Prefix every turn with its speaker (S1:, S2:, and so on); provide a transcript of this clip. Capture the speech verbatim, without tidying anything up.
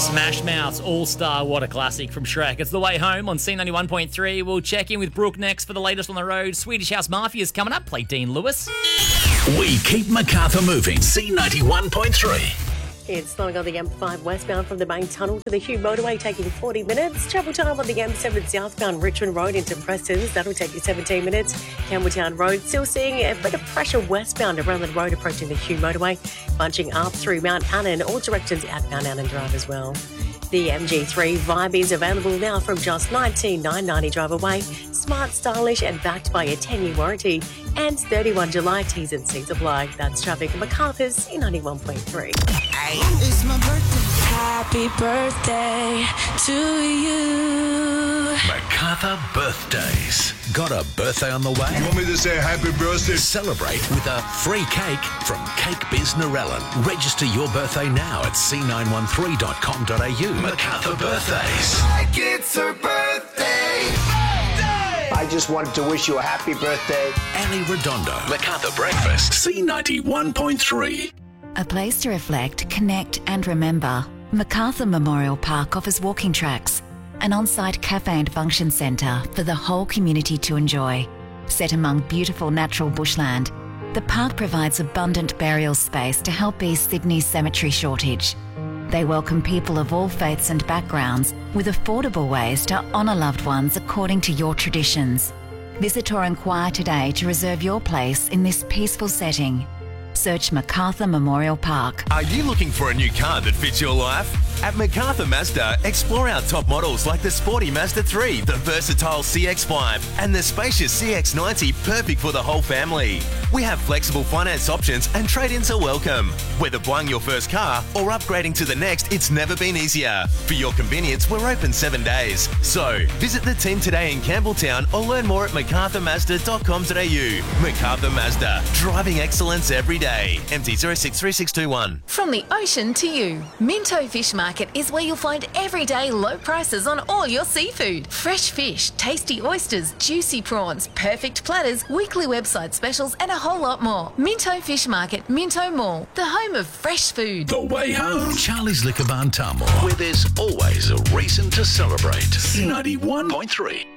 S1: Smash Mouth's All-Star, what a classic from Shrek. It's The Way Home on C ninety-one point three. We'll check in with Brooke next for the latest on the road. Swedish House Mafia's coming up. Play Dean Lewis.
S2: We keep Macarthur moving. C ninety-one point three.
S3: It's slowing on the M five westbound from the main tunnel to the Hugh motorway, taking forty minutes. Travel time on the M seven southbound Richmond Road into Preston's. That'll take you seventeen minutes. Campbelltown Road still seeing a bit of pressure westbound around the road approaching the Hugh motorway. Bunching up through Mount Annan, all directions at Mount Annan Drive as well. The M G three Vibe is available now from just nineteen thousand nine hundred ninety drive away. Smart, stylish and backed by a ten-year warranty. And thirty-first of July T's and C's apply. That's traffic at Macarthur's C ninety-one point three.
S4: It's my birthday. Happy birthday to you.
S2: Macarthur birthdays. Got a birthday on the way?
S5: You want me to say happy birthday?
S2: Celebrate with a free cake from Cake Biz Narellan. Register your birthday now at c nine one three dot com dot a u. Macarthur birthdays.
S5: Like it's her birthday. birthday.
S6: I just wanted to wish you a happy birthday.
S2: Ali Redondo. Macarthur Breakfast. C ninety-one point three.
S7: A place to reflect, connect and remember. Macarthur Memorial Park offers walking tracks, an on-site cafe and function centre for the whole community to enjoy. Set among beautiful natural bushland, the park provides abundant burial space to help ease Sydney's cemetery shortage. They welcome people of all faiths and backgrounds with affordable ways to honour loved ones according to your traditions. Visit or inquire today to reserve your place in this peaceful setting. Search Macarthur Memorial Park.
S8: Are you looking for a new car that fits your life? At Macarthur Mazda, explore our top models like the sporty Mazda three, the versatile C X five, and the spacious C X ninety, perfect for the whole family. We have flexible finance options and trade-ins are welcome. Whether buying your first car or upgrading to the next, it's never been easier. For your convenience, we're open seven days. So, visit the team today in Campbelltown or learn more at macarthur mazda dot com dot a u. Macarthur Mazda, driving excellence every day. M T zero six three six two one.
S9: From the ocean to you, Minto Fish Market is where you'll find everyday low prices on all your seafood. Fresh fish, tasty oysters, juicy prawns, perfect platters, weekly website specials and a whole lot more. Minto Fish Market, Minto Mall, the home of fresh food.
S2: The Way Home. Charlie's Liquor Barn Tamworth, where there's always a reason to celebrate. C ninety-one point three.